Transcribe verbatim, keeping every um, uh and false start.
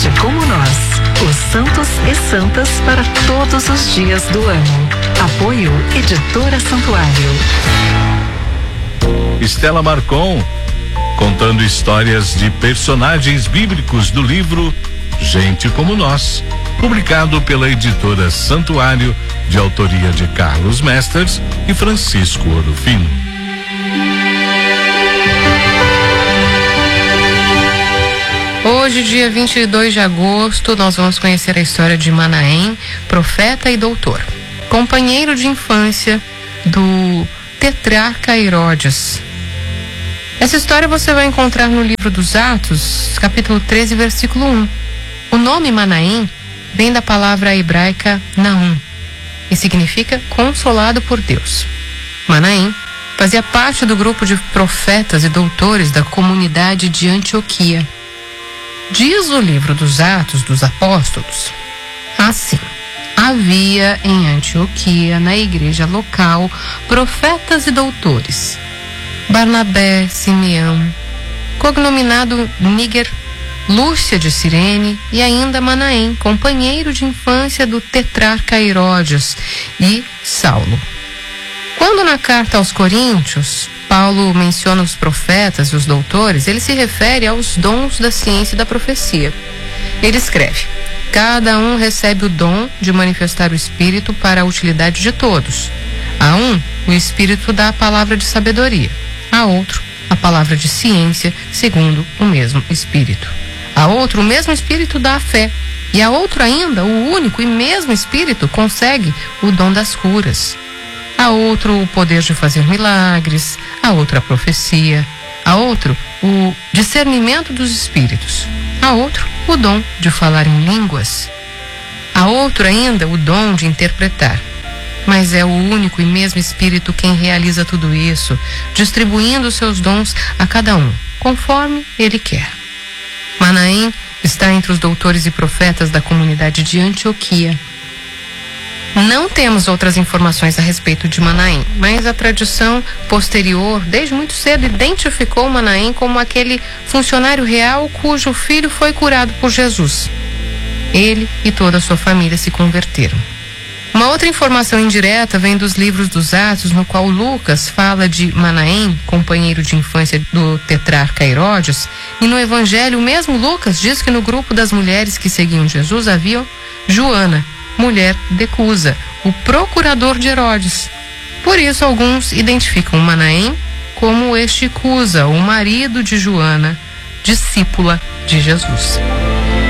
Gente como nós, os santos e santas para todos os dias do ano. Apoio Editora Santuário. Estela Marcon, contando histórias de personagens bíblicos do livro Gente como Nós, publicado pela Editora Santuário, de autoria de Carlos Mesters e Francisco Orofino. Hoje, dia vinte e dois de agosto, nós vamos conhecer a história de Manaém, profeta e doutor, companheiro de infância do tetrarca Herodes. Essa história você vai encontrar no livro dos Atos, capítulo treze, versículo um. O nome Manaém vem da palavra hebraica Naum e significa consolado por Deus. Manaém fazia parte do grupo de profetas e doutores da comunidade de Antioquia. Diz o livro dos Atos dos Apóstolos assim: havia em Antioquia, na igreja local, profetas e doutores: Barnabé, Simeão, cognominado Níger, Lúcia de Cirene e ainda Manaém, companheiro de infância do tetrarca Herodes, e Saulo. Quando na carta aos Coríntios, Paulo menciona os profetas e os doutores, ele se refere aos dons da ciência e da profecia. Ele escreve: cada um recebe o dom de manifestar o Espírito para a utilidade de todos. A um, o Espírito dá a palavra de sabedoria; a outro, a palavra de ciência, segundo o mesmo Espírito; a outro, o mesmo Espírito dá a fé; e a outro ainda, o único e mesmo Espírito concede o dom das curas; a outro, o poder de fazer milagres; a outro, a profecia; a outro, o discernimento dos espíritos; a outro, o dom de falar em línguas; a outro ainda, o dom de interpretar. Mas é o único e mesmo Espírito quem realiza tudo isso, distribuindo seus dons a cada um, conforme ele quer. Manaém está entre os doutores e profetas da comunidade de Antioquia. Não temos outras informações a respeito de Manaém, mas a tradição posterior, desde muito cedo, identificou Manaém como aquele funcionário real cujo filho foi curado por Jesus. Ele e toda a sua família se converteram. Uma outra informação indireta vem dos livros dos Atos, no qual Lucas fala de Manaém, companheiro de infância do tetrarca Herodes, e no Evangelho o mesmo Lucas diz que no grupo das mulheres que seguiam Jesus havia Joana, mulher de Cusa, o procurador de Herodes. Por isso alguns identificam Manaém como este Cusa, o marido de Joana, discípula de Jesus.